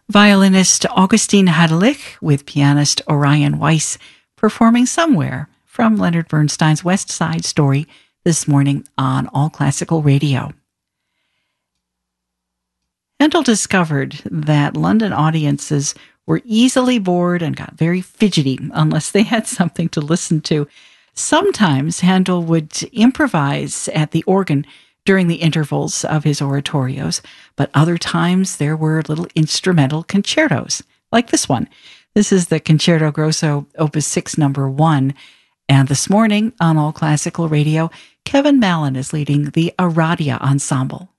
Violinist Augustine Hadelich with pianist Orion Weiss performing Somewhere from Leonard Bernstein's West Side Story this morning on All Classical Radio. Handel discovered that London audiences were easily bored and got very fidgety unless they had something to listen to. Sometimes Handel would improvise at the organ during the intervals of his oratorios, but other times there were little instrumental concertos, like this one. This is the Concerto Grosso, Opus 6, number 1. And this morning on All Classical Radio, Kevin Mallon is leading the Aradia Ensemble.